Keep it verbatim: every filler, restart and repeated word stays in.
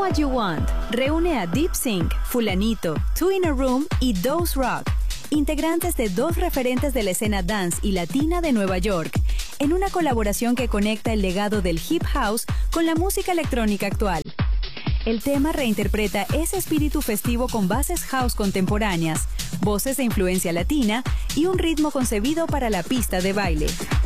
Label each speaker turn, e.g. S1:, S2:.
S1: What You Want reúne a Deep Sync, Fulanito, Two in a Room y Dose Rock, integrantes de dos referentes de la escena dance y latina de Nueva York, en una colaboración que conecta el legado del hip house con la música electrónica actual. El tema reinterpreta ese espíritu festivo con bases house contemporáneas, voces de influencia latina y un ritmo concebido para la pista de baile.